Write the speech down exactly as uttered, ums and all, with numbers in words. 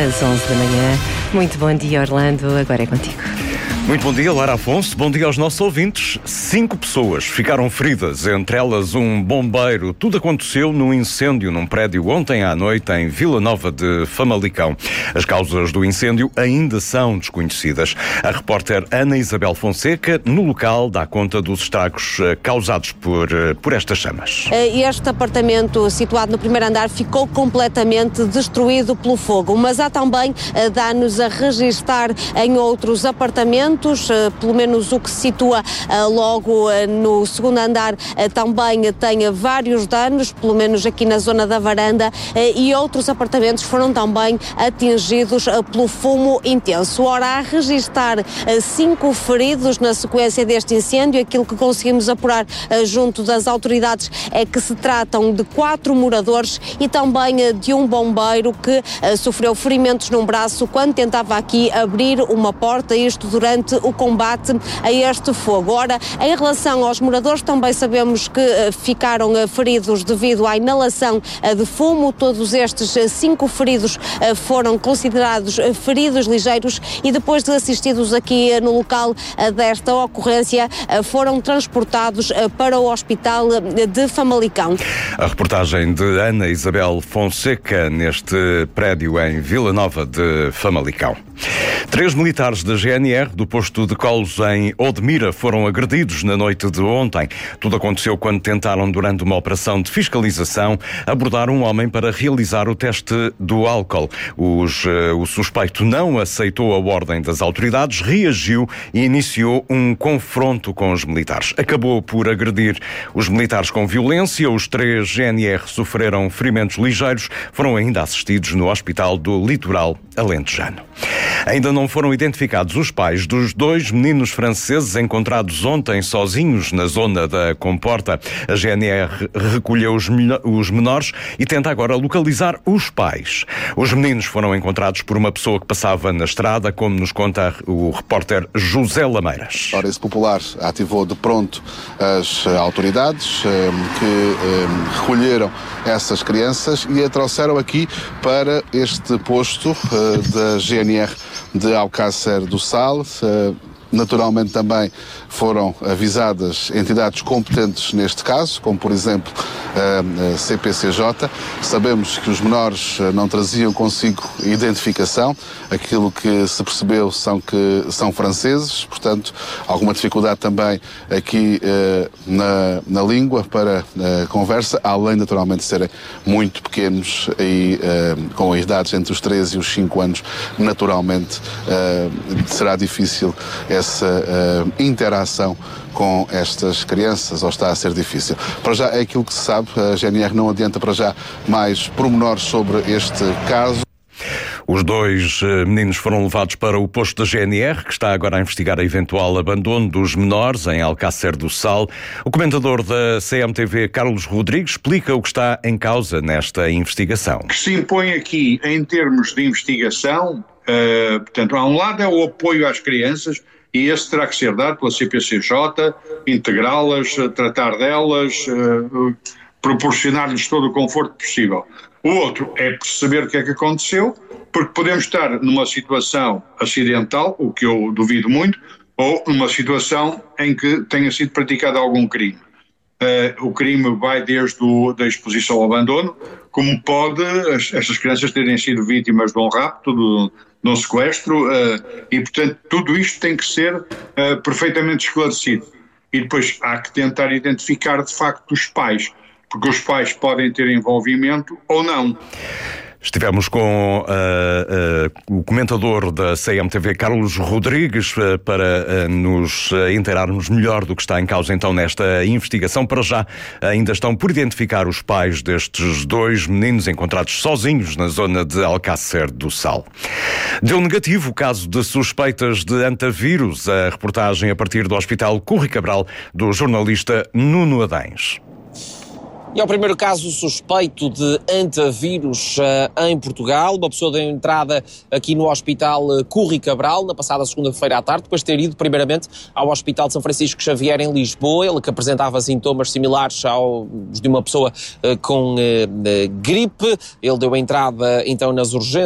às onze da manhã. Muito bom dia, Orlando. Agora é contigo. Muito bom dia, Lara Afonso. Bom dia aos nossos ouvintes. Cinco pessoas ficaram feridas, entre elas um bombeiro. Tudo aconteceu num incêndio num prédio ontem à noite em Vila Nova de Famalicão. As causas do incêndio ainda são desconhecidas. A repórter Ana Isabel Fonseca, no local, dá conta dos estragos causados por, por estas chamas. Este apartamento, situado no primeiro andar, ficou completamente destruído pelo fogo, mas há também danos a registar em outros apartamentos. Pelo menos o que se situa logo no segundo andar também tem vários danos, pelo menos aqui na zona da varanda, e outros apartamentos foram também atingidos pelo fumo intenso. Ora, a registar cinco feridos na sequência deste incêndio. Aquilo que conseguimos apurar junto das autoridades é que se tratam de quatro moradores e também de um bombeiro que sofreu ferimentos num braço quando tentava aqui abrir uma porta, isto durante o combate a este fogo. Ora, em relação aos moradores, também sabemos que uh, ficaram uh, feridos devido à inalação uh, de fumo. Todos estes uh, cinco feridos uh, foram considerados uh, feridos ligeiros e depois de assistidos aqui uh, no local uh, desta ocorrência, uh, foram transportados uh, para o hospital uh, de Famalicão. A reportagem de Ana Isabel Fonseca neste prédio em Vila Nova de Famalicão. Três militares da G N R do posto de Colos em Odmira foram agredidos na noite de ontem. Tudo aconteceu quando tentaram, durante uma operação de fiscalização, abordar um homem para realizar o teste do álcool. Os, uh, o suspeito não aceitou a ordem das autoridades, reagiu e iniciou um confronto com os militares. Acabou por agredir os militares com violência. Os três G N R sofreram ferimentos ligeiros, foram ainda assistidos no Hospital do Litoral Alentejano. Ainda não foram identificados os pais dos dois meninos franceses encontrados ontem sozinhos na zona da Comporta. A G N R recolheu os, os menores e tenta agora localizar os pais. Os meninos foram encontrados por uma pessoa que passava na estrada, como nos conta o repórter José Lameiras. A Ordem Popular ativou de pronto as autoridades que recolheram essas crianças e a trouxeram aqui para este posto da G N R de Alcácer do Sal. Naturalmente também foram avisadas entidades competentes neste caso, como por exemplo a C P C J. Sabemos que os menores não traziam consigo identificação. Aquilo que se percebeu são que são franceses, portanto alguma dificuldade também aqui eh, na, na língua para a conversa, além naturalmente de serem muito pequenos e eh, com idades entre os três e os cinco anos, naturalmente eh, será difícil essa uh, interação com estas crianças, ou está a ser difícil. Para já é aquilo que se sabe, a G N R não adianta para já mais pormenores sobre este caso. Os dois meninos foram levados para o posto da G N R, que está agora a investigar a eventual abandono dos menores em Alcácer do Sal. O comentador da C M T V, Carlos Rodrigues, explica o que está em causa nesta investigação. O que se impõe aqui, em termos de investigação, uh, portanto, a um lado é o apoio às crianças, e esse terá que ser dado pela C P C J, integrá-las, tratar delas, uh, proporcionar-lhes todo o conforto possível. O outro é perceber o que é que aconteceu, porque podemos estar numa situação acidental, o que eu duvido muito, ou numa situação em que tenha sido praticado algum crime. Uh, o crime vai desde o, da exposição ao abandono, como pode as, estas crianças terem sido vítimas de um rapto, de, de um sequestro, uh, e portanto tudo isto tem que ser uh, perfeitamente esclarecido. E depois há que tentar identificar de facto os pais, porque os pais podem ter envolvimento ou não. Estivemos com uh, uh, o comentador da C M T V, Carlos Rodrigues, uh, para uh, nos uh, inteirarmos melhor do que está em causa então nesta investigação. Para já ainda estão por identificar os pais destes dois meninos encontrados sozinhos na zona de Alcácer do Sal. Deu negativo o caso de suspeitas de antavírus. A reportagem a partir do Hospital Curri Cabral do jornalista Nuno Adães. E é o primeiro caso suspeito de antavírus uh, em Portugal. Uma pessoa deu entrada aqui no Hospital uh, Curri Cabral na passada segunda-feira à tarde, depois de ter ido primeiramente ao Hospital de São Francisco Xavier em Lisboa. Ele que apresentava sintomas similares aos de uma pessoa uh, com uh, uh, gripe. Ele deu entrada então nas urgências